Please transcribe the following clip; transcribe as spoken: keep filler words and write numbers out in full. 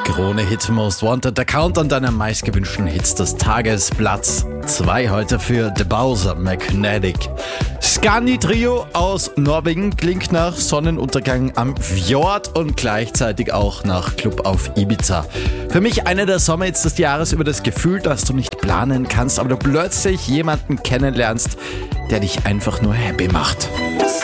Krone Hit Most Wanted, der Countdown deiner meistgewünschten Hits des Tages. Platz zwei heute für The Bowser Magnetic. Skandi Trio aus Norwegen klingt nach Sonnenuntergang am Fjord und gleichzeitig auch nach Club auf Ibiza. Für mich einer der Sommerhits des Jahres über das Gefühl, dass du nicht planen kannst, aber du plötzlich jemanden kennenlernst, der dich einfach nur happy macht.